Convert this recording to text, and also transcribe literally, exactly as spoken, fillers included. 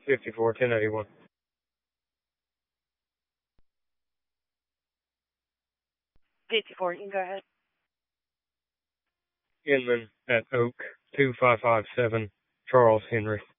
fifty-four, ten eighty-one. fifty-four, you can go ahead. Inman at Oak, two five five seven, Charles Henry.